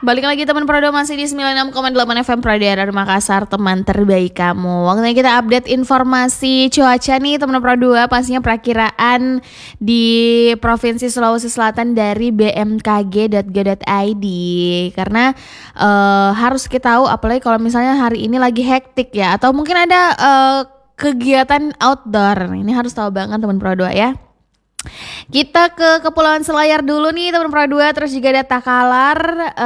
balik lagi teman Prodo masih di 96,8 FM Pradara Makassar, teman terbaik kamu. Waktunya kita update informasi cuaca nih teman Prodo, pastinya perakiraan di Provinsi Sulawesi Selatan dari bmkg.go.id. Karena harus kita tahu, apalagi kalau misalnya hari ini lagi hektik ya, atau mungkin ada kegiatan outdoor. Ini harus tahu banget teman Prodo ya. Kita ke Kepulauan Selayar dulu nih teman Pro 2, terus juga ada Takalar,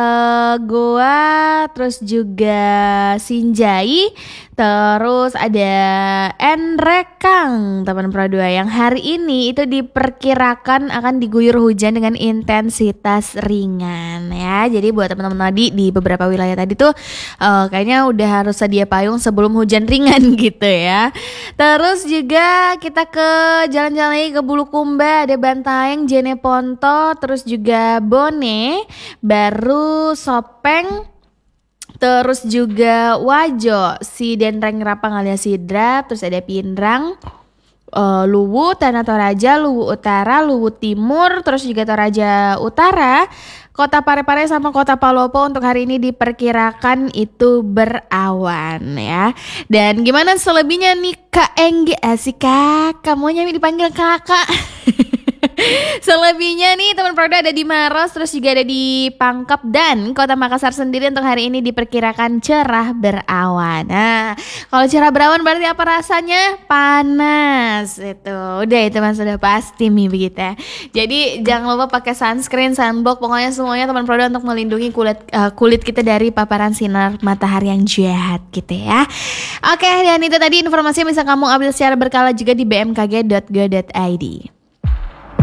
Goa, terus juga Sinjai, terus ada Enrekang teman Pro 2 yang hari ini itu diperkirakan akan diguyur hujan dengan intensitas ringan ya. Jadi buat teman-teman tadi di beberapa wilayah tadi tuh kayaknya udah harus sedia payung sebelum hujan ringan gitu ya. Terus juga kita ke jalan-jalan lagi ke Bulukumba, ada Bantaeng, Jeneponto, terus juga Bone, baru Sopeng, terus juga Wajo, Sidenreng Rapang alias Sidra, terus ada Pinrang, Luwu, Tanah Toraja, Luwu Utara, Luwu Timur, terus juga Toraja Utara, Kota Parepare sama Kota Palopo untuk hari ini diperkirakan itu berawan ya. Dan gimana selebihnya nih Kak Enggi? Asik Kak, kamunya dipanggil kakak. Selebihnya nih teman Prodo ada di Maros, terus juga ada di Pangkep dan Kota Makassar sendiri untuk hari ini diperkirakan cerah berawan. Nah, kalau cerah berawan berarti apa rasanya? Panas. Itu udah, itu mas sudah pasti nih begitu ya. Jadi jangan lupa pakai sunscreen, sunblock, pokoknya semuanya teman Prodo untuk melindungi kulit kita dari paparan sinar matahari yang jahat gitu ya. Oke, dan itu tadi informasi yang bisa kamu ambil secara berkala juga di bmkg.go.id.